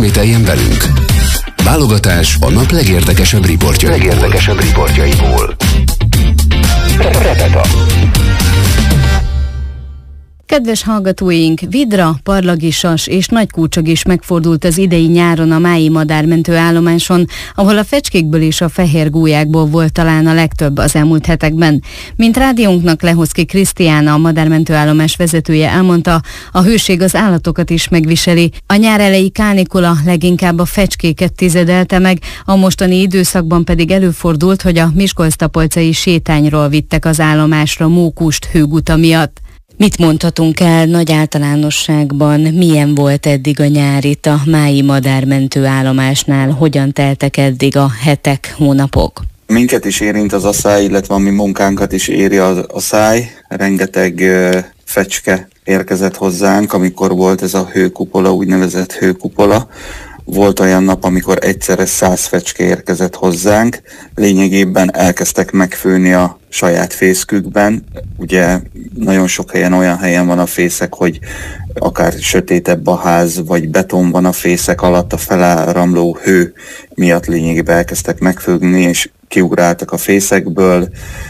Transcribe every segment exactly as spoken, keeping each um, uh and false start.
Ismételjen velünk! Válogatás a nap legérdekesebb riportjaiból. Legérdekesebb riportjaiból. Repeta. Kedves hallgatóink, vidra, parlagisas és nagykúcsog is megfordult az idei nyáron a mályi madármentő állomáson, ahol a fecskékből és a fehér gólyákból volt talán a legtöbb az elmúlt hetekben. Mint rádiónknak Lehozki Krisztiána, a madármentő állomás vezetője elmondta, a hőség az állatokat is megviseli. A nyár eleji kánikula leginkább a fecskéket tizedelte meg, a mostani időszakban pedig előfordult, hogy a miskolctapolcai sétányról vittek az állomásra mókust hőguta miatt. Mit mondhatunk el nagy általánosságban, milyen volt eddig a nyár itt a mályi madármentő állomásnál, hogyan teltek eddig a hetek, hónapok? Minket is érint az aszály, illetve a mi munkánkat is éri a, a száj. Rengeteg uh, fecske érkezett hozzánk, amikor volt ez a hőkupola, úgynevezett hőkupola. Volt olyan nap, amikor egyszerre száz fecske érkezett hozzánk, lényegében elkezdtek megfőni a saját fészkükben. Ugye nagyon sok helyen olyan helyen van a fészek, hogy akár sötétebb a ház, vagy beton van a fészek alatt, a feláramló hő miatt lényegében elkezdtek megfőni, és kiugráltak a fészekből.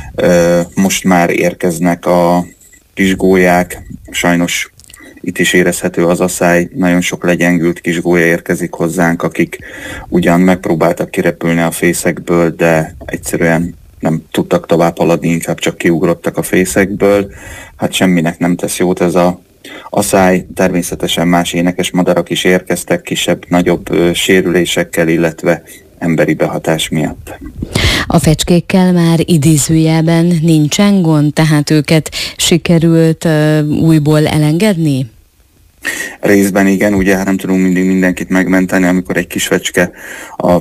Most már érkeznek a kisgólyák, sajnos itt is érezhető az aszály, nagyon sok legyengült kisgólya érkezik hozzánk, akik ugyan megpróbáltak kirepülni a fészekből, de egyszerűen nem tudtak tovább haladni, inkább csak kiugrottak a fészekből. Hát semminek nem tesz jót ez a aszály, természetesen más énekes madarak is érkeztek, kisebb, nagyobb ö, sérülésekkel, illetve emberi behatás miatt. A fecskékkel már idézőjelben nincsen gond, tehát őket sikerült uh, újból elengedni? Részben igen, ugye hát nem tudunk mindig mindenkit megmenteni, amikor egy kis fecske a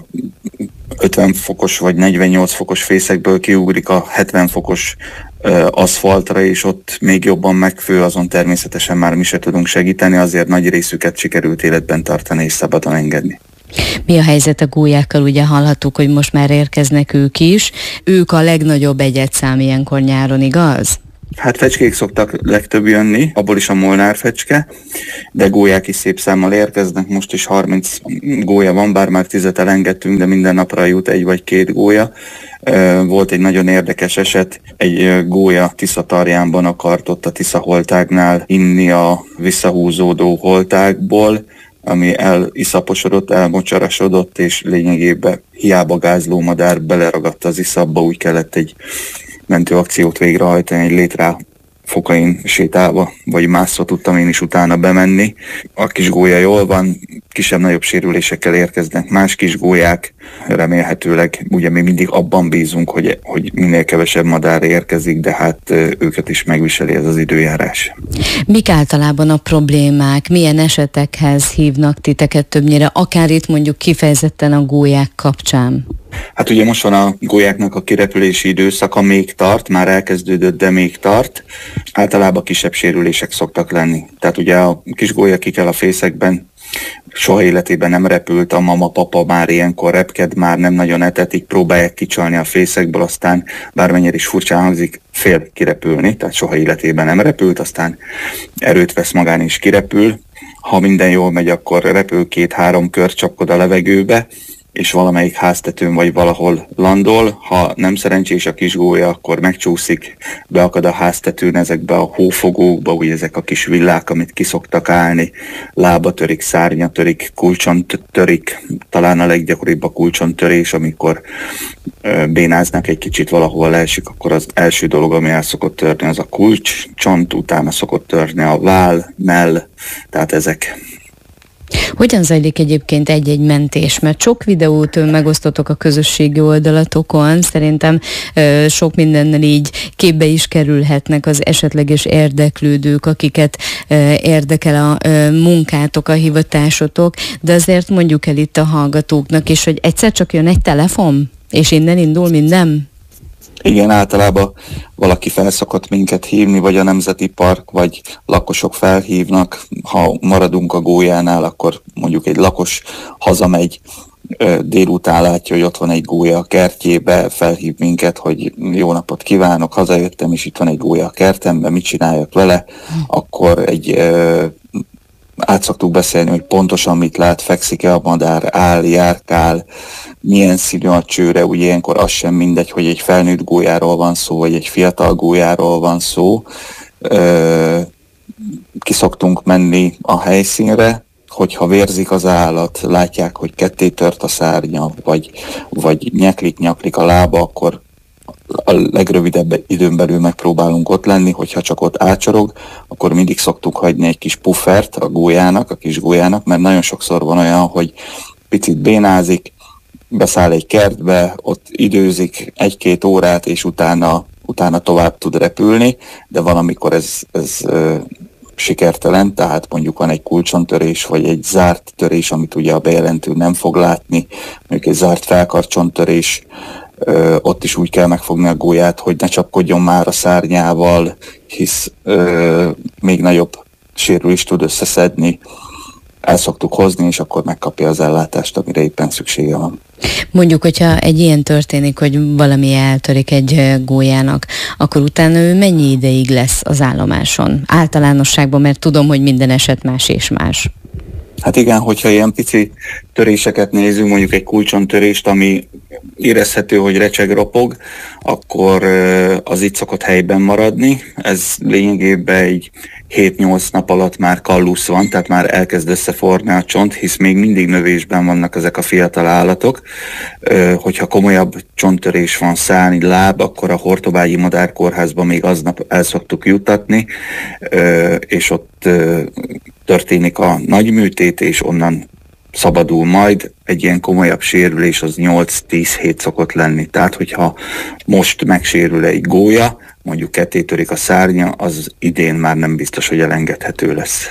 ötven fokos vagy negyvennyolc fokos fészekből kiugrik a hetven fokos uh, aszfaltra, és ott még jobban megfő, azon természetesen már mi se tudunk segíteni, azért nagy részüket sikerült életben tartani és szabadon engedni. Mi a helyzet a gólyákkal? Ugye hallhattuk, hogy most már érkeznek ők is. Ők a legnagyobb egyedszám ilyenkor nyáron, igaz? Hát fecskék szoktak legtöbb jönni, abból is a molnár fecske, de gólyák is szép számmal érkeznek, most is harminc gólya van, bár már tízet elengedtünk, de minden napra jut egy vagy két gólya. Volt egy nagyon érdekes eset, egy gólya Tiszatarjánban akart ott a Tisza holtágnál inni a visszahúzódó holtákból, ami eliszaposodott, elmocsarasodott, és lényegében hiába gázló madár beleragadt az iszapba, úgy kellett egy mentőakciót végrehajtani, egy létrá fokain sétálva, vagy mászva tudtam én is utána bemenni. A kis gólya jól van, kisebb-nagyobb sérülésekkel érkeznek más kis gólyák, remélhetőleg ugye mi mindig abban bízunk, hogy, hogy minél kevesebb madár érkezik, de hát őket is megviseli ez az időjárás. Mik általában a problémák, milyen esetekhez hívnak titeket többnyire, akár itt mondjuk kifejezetten a gólyák kapcsán? Hát ugye most van a gólyáknak a kirepülési időszaka, még tart, már elkezdődött, de még tart. Általában kisebb sérülések szoktak lenni. Tehát ugye a kis gólya kikel a fészekben, soha életében nem repült, a mama-papa már ilyenkor repked, már nem nagyon etetik, próbálják kicsalni a fészekből, aztán bármennyire is furcsán hangzik, fél kirepülni, tehát soha életében nem repült, aztán erőt vesz magán és kirepül. Ha minden jól megy, akkor repül két-három kör, csapkod a levegőbe, és valamelyik háztetőn vagy valahol landol. Ha nem szerencsés a kis gólya, akkor megcsúszik, beakad a háztetőn ezekbe a hófogókba, úgy ezek a kis villák, amit kiszoktak állni, lába törik, szárnya törik, kulcson törik, talán a leggyakoribb a kulcson törés, amikor ö, bénáznak egy kicsit, valahol leesik, akkor az első dolog, ami el szokott törni, az a kulcscsont, utána szokott törni a váll, mell, tehát ezek. Hogyan zajlik egyébként egy-egy mentés? Mert sok videót megosztotok a közösségi oldalatokon, szerintem ö, sok mindennel így képbe is kerülhetnek az esetleges érdeklődők, akiket ö, érdekel a ö, munkátok, a hivatásotok, de azért mondjuk el itt a hallgatóknak is, hogy egyszer csak jön egy telefon, és innen indul minden? Igen, általában valaki fel szokott minket hívni, vagy a Nemzeti Park, vagy lakosok felhívnak. Ha maradunk a gólyánál, akkor mondjuk egy lakos hazamegy, délután látja, hogy ott van egy gólya a kertjébe, felhív minket, hogy jó napot kívánok, hazajöttem, és itt van egy gólya a kertemben, mit csináljak vele, akkor egy át szoktuk beszélni, hogy pontosan mit lát, fekszik-e a madár, áll, járkál, milyen színű a csőre, ugye ilyenkor az sem mindegy, hogy egy felnőtt gólyáról van szó, vagy egy fiatal gólyáról van szó. Ki szoktunk menni a helyszínre, hogyha vérzik az állat, látják, hogy ketté tört a szárnya, vagy, vagy nyeklik-nyaklik a lába, akkor a legrövidebb időn belül megpróbálunk ott lenni, hogyha csak ott ácsorog, akkor mindig szoktuk hagyni egy kis puffert a gólyának, a kis gólyának, mert nagyon sokszor van olyan, hogy picit bénázik, beszáll egy kertbe, ott időzik egy-két órát, és utána, utána tovább tud repülni, de valamikor ez, ez ö, sikertelen, tehát mondjuk van egy kulcsontörés, vagy egy zárt törés, amit ugye a bejelentő nem fog látni, mondjuk egy zárt felkarcsontörés, Ö, ott is úgy kell megfogni a gólyát, hogy ne csapkodjon már a szárnyával, hisz ö, még nagyobb sérülést tud összeszedni. El szoktuk hozni, és akkor megkapja az ellátást, amire éppen szüksége van. Mondjuk, hogyha egy ilyen történik, hogy valami eltörik egy gólyának, akkor utána ő mennyi ideig lesz az állomáson? Általánosságban, mert tudom, hogy minden eset más és más. Hát igen, hogyha ilyen pici töréseket nézünk, mondjuk egy kulcsontörést, ami érezhető, hogy recseg, ropog, akkor az itt szokott helyben maradni. Ez lényegében egy hét-nyolc nap alatt már kallusz van, tehát már elkezd összeforni a csont, hisz még mindig növésben vannak ezek a fiatal állatok. Hogyha komolyabb csonttörés van, szárny, láb, akkor a Hortobágyi Madárkórházba még aznap el szoktuk juttatni, és ott történik a nagy műtét, és onnan szabadul majd. Egy ilyen komolyabb sérülés az nyolc-tíz hét szokott lenni. Tehát, hogyha most megsérül egy gólya, mondjuk ketté törik a szárnya, az idén már nem biztos, hogy elengedhető lesz.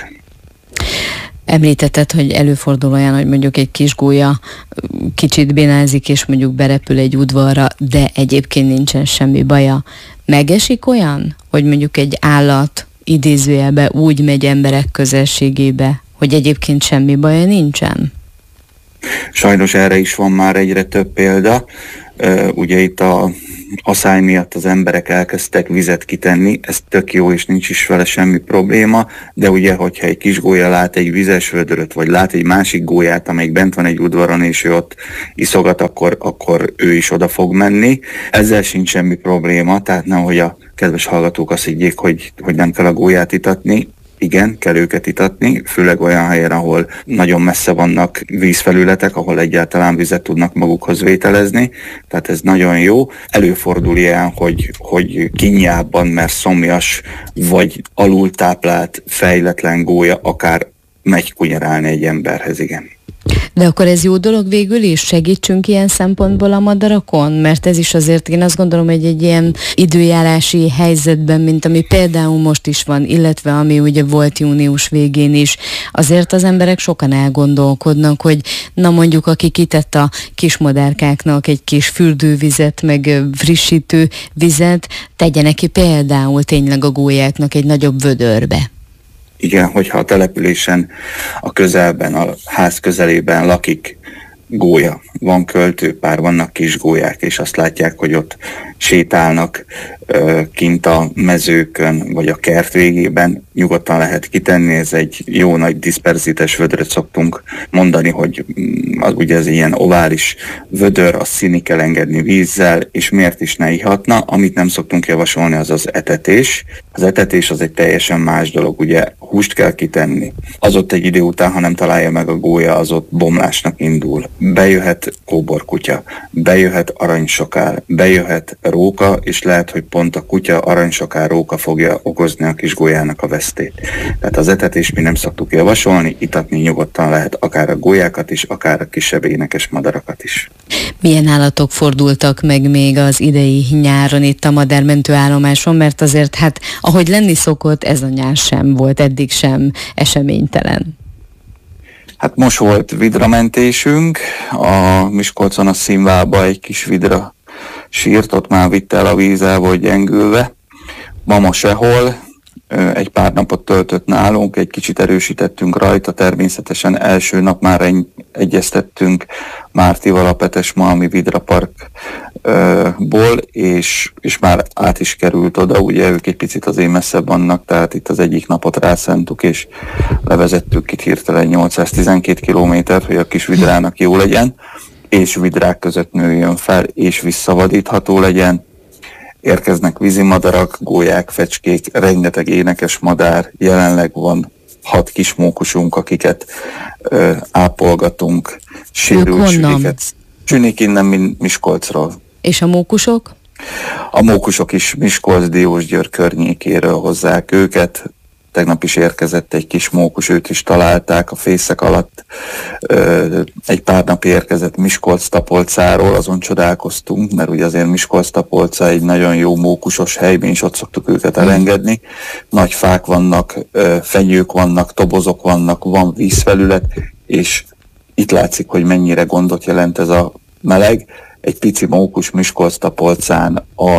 Említetted, hogy előfordul olyan, hogy mondjuk egy kis gólya kicsit bénázik, és mondjuk berepül egy udvarra, de egyébként nincsen semmi baja. Megesik olyan, hogy mondjuk egy állat idézőjelbe úgy megy emberek közelségébe, hogy egyébként semmi baja nincsen? Sajnos erre is van már egyre több példa. Ugye itt a aszály miatt az emberek elkezdtek vizet kitenni, ez tök jó, és nincs is vele semmi probléma, de ugye, hogyha egy kis gólya lát egy vizes vödröt, vagy lát egy másik gólyát, amelyik bent van egy udvaron, és ő ott iszogat, akkor, akkor ő is oda fog menni. Ezzel sincs semmi probléma, tehát nehogy a kedves hallgatók azt higgyék, hogy, hogy nem kell a gólyát itatni. Igen, kell őket itatni, főleg olyan helyen, ahol nagyon messze vannak vízfelületek, ahol egyáltalán vizet tudnak magukhoz vételezni, tehát ez nagyon jó. Előfordul ilyen, hogy, hogy kínjában, mert szomjas, vagy alultáplált, fejletlen gólya akár megy kunyarálni egy emberhez, igen. De akkor ez jó dolog végül is? Segítsünk ilyen szempontból a madarakon? Mert ez is azért, én azt gondolom, hogy egy ilyen időjárási helyzetben, mint ami például most is van, illetve ami ugye volt június végén is, azért az emberek sokan elgondolkodnak, hogy na mondjuk, aki kitett a kis madárkáknak egy kis fürdővizet, meg frissítő vizet, tegye neki például tényleg a gólyáknak egy nagyobb vödörbe. Igen, hogyha a településen, a közelben, a ház közelében lakik gólya, van költőpár, vannak kis gólyák, és azt látják, hogy ott sétálnak ö, kint a mezőkön, vagy a kert végében, nyugodtan lehet kitenni, ez egy jó nagy diszperzites vödröt szoktunk mondani, hogy az, ugye ez ilyen ovális vödör, azt színi kell engedni vízzel, és miért is ne ihatna. Amit nem szoktunk javasolni, az az etetés. Az etetés az egy teljesen más dolog, ugye húst kell kitenni. Az ott egy idő után, ha nem találja meg a gólya, az ott bomlásnak indul. Bejöhet kóborkutya, bejöhet aranysokár, bejöhet róka, és lehet, hogy pont a kutya, aranysokár, róka fogja okozni a kis gólyának a vesztét. Tehát az etetést mi nem szoktuk javasolni, itatni nyugodtan lehet akár a gólyákat is, akár a kisebb énekes madarakat is. Milyen állatok fordultak meg még az idei nyáron itt a madármentő állomáson, mert azért hát, ahogy lenni szokott, ez a nyár sem volt eddig sem eseménytelen. Hát most volt vidramentésünk, a Miskolcon a Színválba egy kis vidra sírt, ott már vitte el a víz, el volt gyengülve. Mama sehol, egy pár napot töltött nálunk, egy kicsit erősítettünk rajta, természetesen első nap már egy, egyeztettünk Mártival, a Petesmalmi Vidra Park ból, és, és már át is került oda, ugye ők egy picit azért messzebb vannak, tehát itt az egyik napot rászántuk, és levezettük itt hirtelen nyolcszáztizenkét kilométert, hogy a kis vidrának jó legyen, és vidrák között nőjön fel, és visszavadítható legyen. Érkeznek vízimadarak, gólyák, fecskék, rengeteg énekes madár, jelenleg van hat kis mókusunk, akiket ö, ápolgatunk, sérült süliket. Csünik innen Miskolcról. És a mókusok? A mókusok is Miskolc, Diósgyőr környékéről hozzák őket. Tegnap is érkezett egy kis mókus, őt is találták a fészek alatt. Ö, egy pár nap érkezett Miskolc-Tapolcáról, azon csodálkoztunk, mert ugye azért Miskolc-Tapolca egy nagyon jó mókusos hely, mi is ott szoktuk őket elengedni. Nagy fák vannak, ö, fenyők vannak, tobozok vannak, van vízfelület, és itt látszik, hogy mennyire gondot jelent ez a meleg. Egy pici mókus Miskolc-Tapolcán a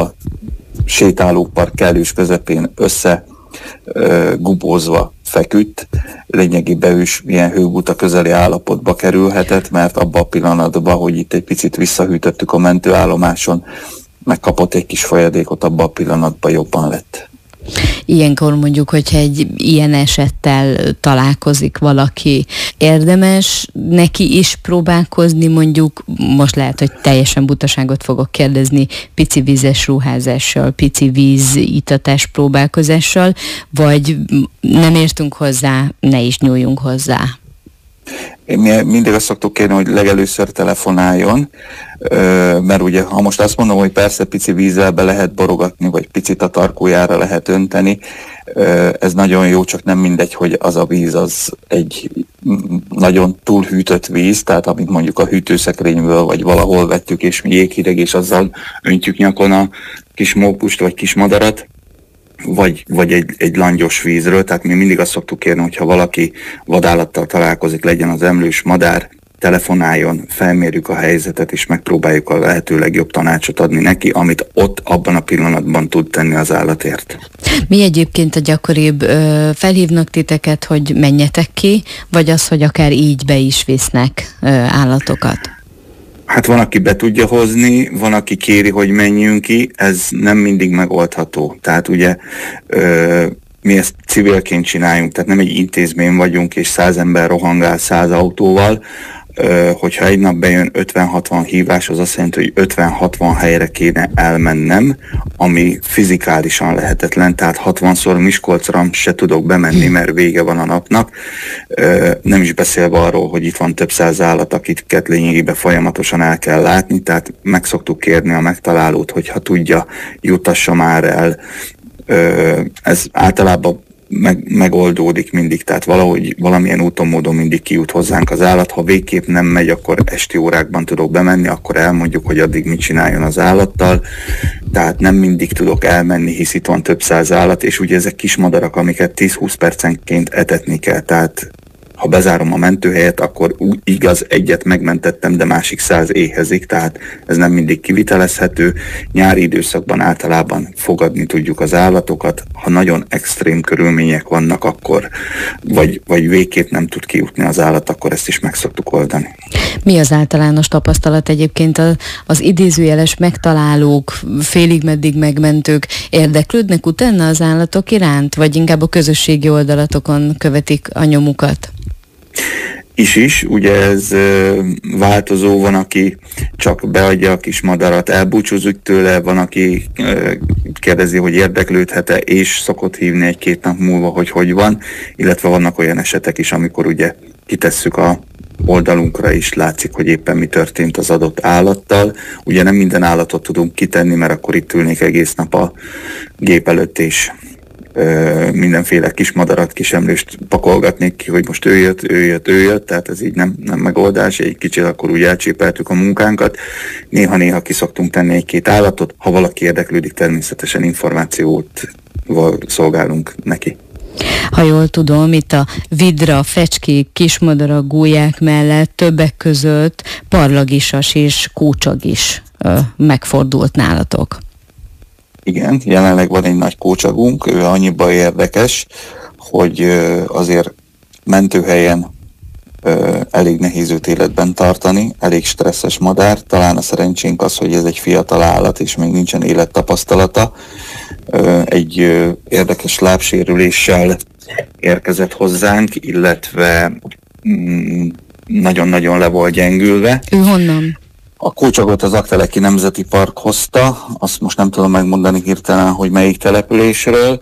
sétálópark kellős közepén össze uh, gubózva feküdt. Lényegében is ilyen hőbuta közeli állapotba kerülhetett, mert abban a pillanatban, hogy itt egy picit visszahűtöttük a mentőállomáson, megkapott egy kis folyadékot, abban a pillanatban jobban lett. Ilyenkor mondjuk, hogyha egy ilyen esettel találkozik valaki, érdemes neki is próbálkozni, mondjuk, most lehet, hogy teljesen butaságot fogok kérdezni, pici vízes ruházással, pici vízitatás próbálkozással, vagy nem értünk hozzá, ne is nyúljunk hozzá? Én mindig azt szoktuk kérni, hogy legelőször telefonáljon, mert ugye ha most azt mondom, hogy persze pici vízzel be lehet borogatni, vagy picit a tarkójára lehet önteni, ez nagyon jó, csak nem mindegy, hogy az a víz az egy nagyon túlhűtött víz, tehát amit mondjuk a hűtőszekrényből, vagy valahol vettük, és jéghideg, és azzal öntjük nyakon a kis mókust, vagy kis madarat, vagy, vagy egy, egy langyos vízről, tehát mi mindig azt szoktuk kérni, hogyha valaki vadállattal találkozik, legyen az emlős madár, telefonáljon, felmérjük a helyzetet, és megpróbáljuk a lehető legjobb tanácsot adni neki, amit ott abban a pillanatban tud tenni az állatért. Mi egyébként a gyakoribb? Ö, felhívnak titeket, hogy menjetek ki, vagy az, hogy akár így be is visznek ö, állatokat? Hát van, aki be tudja hozni, van, aki kéri, hogy menjünk ki, ez nem mindig megoldható. Tehát ugye ö, mi ezt civilként csináljunk, tehát nem egy intézmény vagyunk, és száz ember rohangál száz autóval. Ö, hogyha egy nap bejön ötven-hatvan hívás, az azt jelenti, hogy ötven-hatvan helyre kéne elmennem, ami fizikálisan lehetetlen, tehát hatvanszor Miskolcra se tudok bemenni, mert vége van a napnak. Ö, nem is beszélve arról, hogy itt van több száz állat, akiket lényegében folyamatosan el kell látni, tehát meg szoktuk kérni a megtalálót, hogyha tudja, jutassa már el. Ö, ez általában Meg, megoldódik mindig, tehát valahogy valamilyen úton, módon mindig kijut hozzánk az állat. Ha végképp nem megy, akkor esti órákban tudok bemenni, akkor elmondjuk, hogy addig mit csináljon az állattal. Tehát nem mindig tudok elmenni, hisz itt van több száz állat, és ugye ezek kis madarak, amiket tíz-húsz percenként etetni kell, tehát ha bezárom a mentőhelyet, akkor úgy igaz, egyet megmentettem, de másik száz éhezik, tehát ez nem mindig kivitelezhető. Nyári időszakban általában fogadni tudjuk az állatokat, ha nagyon extrém körülmények vannak, akkor vagy, vagy végképp nem tud kijutni az állat, akkor ezt is meg szoktuk oldani. Mi az általános tapasztalat egyébként? Az idézőjeles megtalálók, félig meddig megmentők érdeklődnek utána az állatok iránt, vagy inkább a közösségi oldalatokon követik a nyomukat? Is is, ugye ez ö, változó, van, aki csak beadja a kis madarat, elbúcsúzik tőle, van, aki ö, kérdezi, hogy érdeklődhet-e, és szokott hívni egy-két nap múlva, hogy hogy van, illetve vannak olyan esetek is, amikor ugye kitesszük a oldalunkra is, látszik, hogy éppen mi történt az adott állattal. Ugye nem minden állatot tudunk kitenni, mert akkor itt ülnék egész nap a gép előtt, és ö, mindenféle kis madarat, kis emlőst pakolgatnék ki, hogy most ő jött, ő jött, ő jött, tehát ez így nem, nem megoldás, egy kicsit akkor úgy elcsépeltük a munkánkat. Néha-néha kiszoktunk tenni egy-két állatot, ha valaki érdeklődik, természetesen információt szolgálunk neki. Ha jól tudom, itt a vidra, fecskék, kismadarak, gólyák mellett többek között parlagisas és kócsag is ö, megfordult nálatok. Igen, jelenleg van egy nagy kócsagunk, ő annyiban érdekes, hogy ö, azért mentőhelyen ö, elég nehéz őt életben tartani, elég stresszes madár. Talán a szerencsénk az, hogy ez egy fiatal állat, és még nincsen élettapasztalata. Ö, egy ö, érdekes lábsérüléssel érkezett hozzánk, illetve mm, nagyon-nagyon le volt gyengülve. Ő honnan? A kócsagot az Aggteleki Nemzeti Park hozta, azt most nem tudom megmondani hirtelen, hogy melyik településről.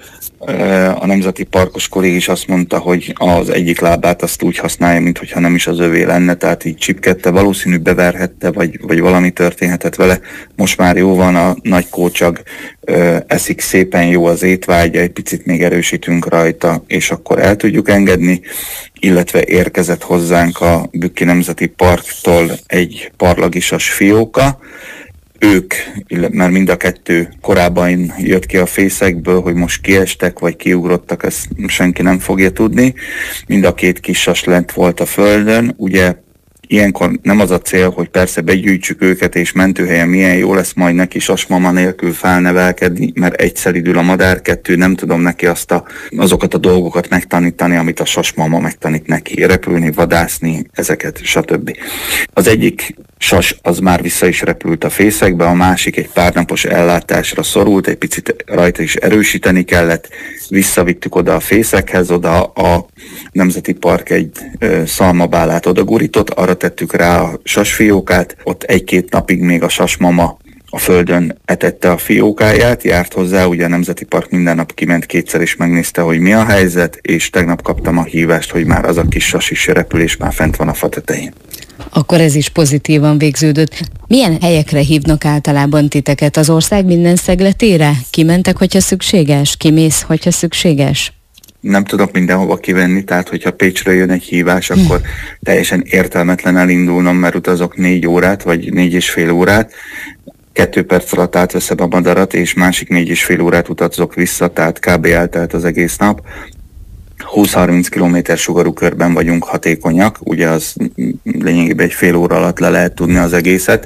A Nemzeti Parkos kollég is azt mondta, hogy az egyik lábát azt úgy használja, mintha nem is az övé lenne, tehát így csipkedte, valószínű beverhette, vagy, vagy valami történhetett vele. Most már jó van, a nagy kócsag eszik szépen, jó az étvágya, egy picit még erősítünk rajta, és akkor el tudjuk engedni, illetve érkezett hozzánk a Bükki Nemzeti Parktól egy parlagisas fióka. Ők, mert mind a kettő korábban jött ki a fészekből, hogy most kiestek, vagy kiugrottak, ezt senki nem fogja tudni. Mind a két kis sas lent volt a földön, ugye ilyenkor nem az a cél, hogy persze begyűjtsük őket, és mentőhelyen milyen jó lesz majd neki sasmama nélkül felnevelkedni, mert egyszer idül a madár, kettő, nem tudom neki azt a, azokat a dolgokat megtanítani, amit a sasmama megtanít neki, repülni, vadászni, ezeket, stb. Az egyik sas az már vissza is repült a fészekbe, a másik egy pár napos ellátásra szorult, egy picit rajta is erősíteni kellett, visszavittük oda a fészekhez, oda a Nemzeti Park egy ö, szalmabálát odagurított, arra tettük rá a sasfiókát, ott egy-két napig még a sasmama a földön etette a fiókáját, járt hozzá, ugye a Nemzeti Park minden nap kiment kétszer és megnézte, hogy mi a helyzet, és tegnap kaptam a hívást, hogy már az a kis sas is repül, és már fent van a fa tetején. Akkor ez is pozitívan végződött. Milyen helyekre hívnak általában titeket? Az ország minden szegletére? Kimentek, hogyha szükséges? Kimész, hogyha szükséges? Nem tudok mindenhova kivenni, tehát hogyha Pécsre jön egy hívás, hm. akkor teljesen értelmetlen elindulnom, mert utazok négy órát, vagy négy és fél órát, kettő perc alatt átveszem a madarat, és másik négy és fél órát utazok vissza, tehát kb. Eltelt az egész nap. húsz-harminc kilométer sugarú körben vagyunk hatékonyak, ugye az lényegében egy fél óra alatt le lehet tudni az egészet,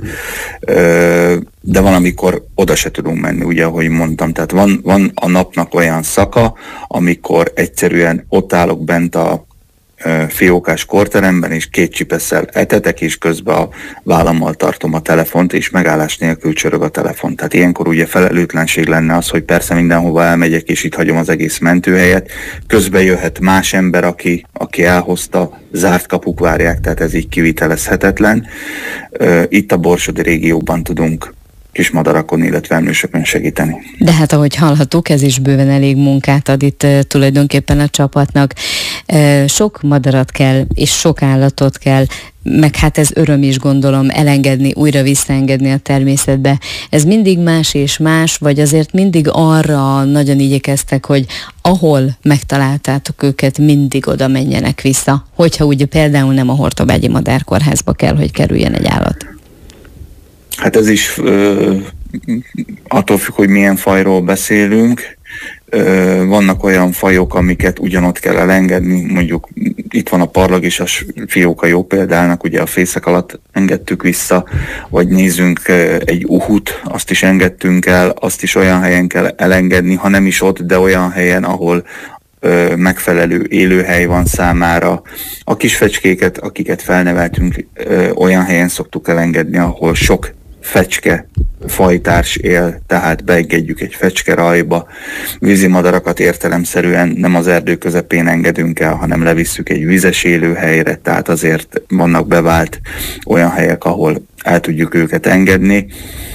de van, amikor oda se tudunk menni, ugye, ahogy mondtam. Tehát van, van a napnak olyan szaka, amikor egyszerűen ott állok bent a fiókás korteremben, és két csipesszel etetek, és közben a vállammal tartom a telefont, és megállás nélkül csörög a telefon. Tehát ilyenkor ugye felelőtlenség lenne az, hogy persze mindenhova elmegyek, és itt hagyom az egész mentőhelyet. Közben jöhet más ember, aki, aki elhozta, zárt kapuk várják, tehát ez így kivitelezhetetlen. Itt a borsodi régióban tudunk kis madarakon, illetve emlősökön segíteni. De hát ahogy hallhattuk, ez is bőven elég munkát ad itt uh, tulajdonképpen a csapatnak. Uh, sok madarat kell, és sok állatot kell, meg hát ez öröm is, gondolom, elengedni, újra visszaengedni a természetbe. Ez mindig más és más, vagy azért mindig arra nagyon igyekeztek, hogy ahol megtaláltátok őket, mindig oda menjenek vissza, hogyha ugye például nem a Hortobágyi Madárkórházba kell, hogy kerüljen egy állat? Hát ez is ö, attól függ, hogy milyen fajról beszélünk. Ö, vannak olyan fajok, amiket ugyanott kell elengedni, mondjuk itt van a parlagisas fióka jó példának, ugye a fészek alatt engedtük vissza, vagy nézzünk egy uhut, azt is engedtünk el, azt is olyan helyen kell elengedni, ha nem is ott, de olyan helyen, ahol ö, megfelelő élőhely van számára. A kis fecskéket, akiket felneveltünk, ö, olyan helyen szoktuk elengedni, ahol sok fecske fajtárs él, tehát beengedjük egy fecskerajba. Vízimadarakat értelemszerűen nem az erdő közepén engedünk el, hanem levisszük egy vizes élőhelyre, tehát azért vannak bevált olyan helyek, ahol el tudjuk őket engedni,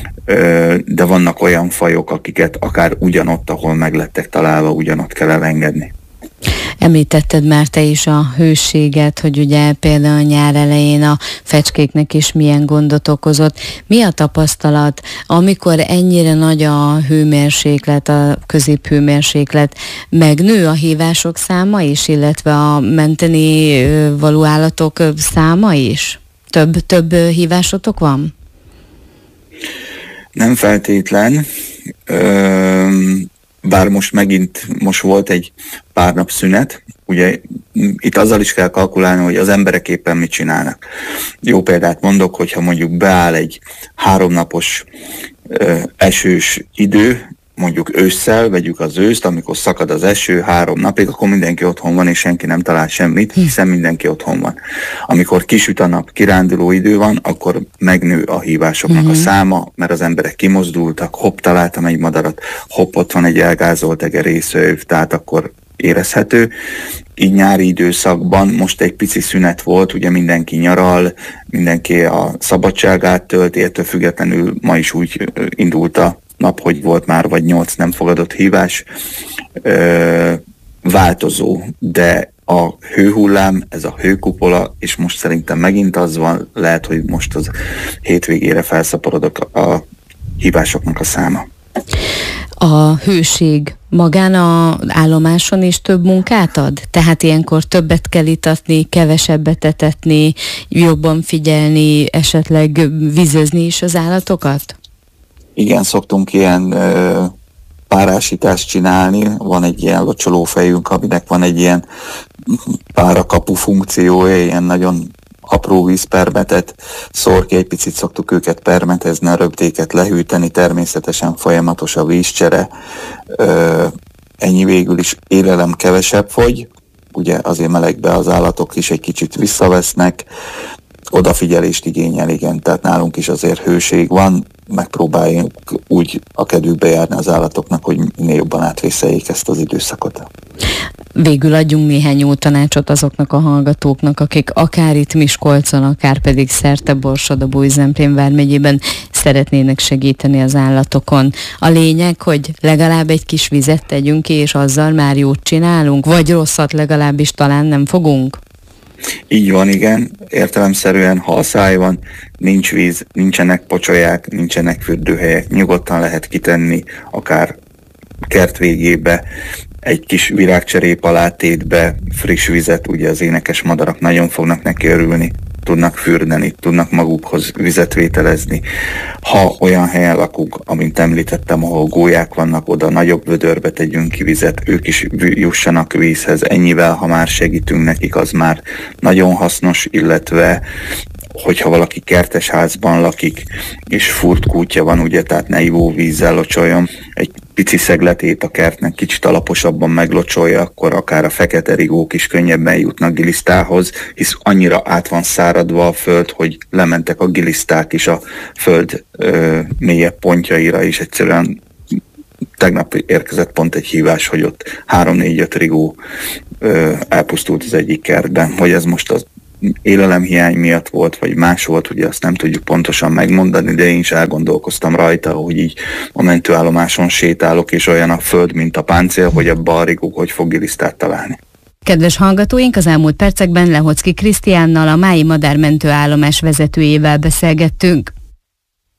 de vannak olyan fajok, akiket akár ugyanott, ahol meglettek találva, ugyanott kell elengedni. Említetted már te is a hőséget, hogy ugye például nyár elején a fecskéknek is milyen gondot okozott. Mi a tapasztalat, amikor ennyire nagy a hőmérséklet, a középhőmérséklet, megnő a hívások száma is, illetve a menteni való állatok száma is? Több, több hívásotok van? Nem feltétlen. Ö- Bár most megint, most volt egy pár nap szünet, ugye itt azzal is kell kalkulálni, hogy az emberek éppen mit csinálnak. Jó példát mondok, hogyha mondjuk beáll egy háromnapos ö, esős idő, mondjuk ősszel, vegyük az őszt, amikor szakad az eső három napig, akkor mindenki otthon van, és senki nem talál semmit, hiszen mindenki otthon van. Amikor kisüt a nap, kiránduló idő van, akkor megnő a hívásoknak uh-huh. a száma, mert az emberek kimozdultak, hopp, találtam egy madarat, hopp, ott van egy elgázolt egerészőv, tehát akkor érezhető. Így nyári időszakban most egy pici szünet volt, ugye mindenki nyaral, mindenki a szabadságát tölt, értől függetlenül ma is úgy indult a nap, hogy volt már vagy nyolc nem fogadott hívás, ö, változó, de a hőhullám, ez a hőkupola, és most szerintem megint az van, lehet, hogy most az hétvégére felszaporodok a hívásoknak a száma. A hőség magán az állomáson is több munkát ad? Tehát ilyenkor többet kell itatni, kevesebbet etetni, jobban figyelni, esetleg vízözni is az állatokat? Igen, szoktunk ilyen ö, párásítást csinálni, van egy ilyen locsolófejünk, aminek van egy ilyen párakapu funkciója, ilyen nagyon apró vízpermetet szór ki, egy picit szoktuk őket permetezni, a röptéket lehűteni, természetesen folyamatos a vízcsere, ö, ennyi végül is élelem kevesebb fogy, ugye azért melegbe az állatok is egy kicsit visszavesznek, odafigyelést igényel, igen, tehát nálunk is azért hőség van, megpróbáljunk úgy a kedvükbe járni az állatoknak, hogy minél jobban átvészeljék ezt az időszakot. Végül adjunk néhány jó tanácsot azoknak a hallgatóknak, akik akár itt Miskolcon, akár pedig szerte Borsod-Abaúj-Zemplén vármegyében szeretnének segíteni az állatokon. A lényeg, hogy legalább egy kis vizet tegyünk ki, és azzal már jót csinálunk, vagy rosszat legalábbis talán nem fogunk? Így van, igen. Értelemszerűen halszáj van, nincs víz, nincsenek pocsolyák, nincsenek fürdőhelyek, nyugodtan lehet kitenni, akár kert végébe, egy kis virágcserépalátétbe friss vizet, ugye az énekes madarak nagyon fognak neki örülni, tudnak fürdeni, tudnak magukhoz vizet vételezni. Ha olyan helyen lakunk, amint említettem, ahol gólyák vannak, oda nagyobb vödörbe tegyünk ki vizet, ők is jussanak vízhez, ennyivel, ha már segítünk nekik, az már nagyon hasznos, illetve hogyha valaki kertes házban lakik, és furt kútja van, ugye, tehát ne ivóvízzel locsoljon, egy pici szegletét a kertnek kicsit alaposabban meglocsolja, akkor akár a fekete rigók is könnyebben jutnak gilisztához, hisz annyira át van száradva a föld, hogy lementek a giliszták is a föld ö, mélyebb pontjaira, és egyszerűen tegnap érkezett pont egy hívás, hogy ott három-négy-öt rigó ö, elpusztult az egyik kertben, hogy ez most az élelemhiány miatt volt, vagy más volt, ugye azt nem tudjuk pontosan megmondani, de én is elgondolkoztam rajta, hogy így a mentőállomáson sétálok, és olyan a föld, mint a páncél, hogy abba a rigók hogy fog gilisztát találni. Kedves hallgatóink, az elmúlt percekben Lehocki Krisztiánnal, a Mályi Madármentőállomás vezetőjével beszélgettünk.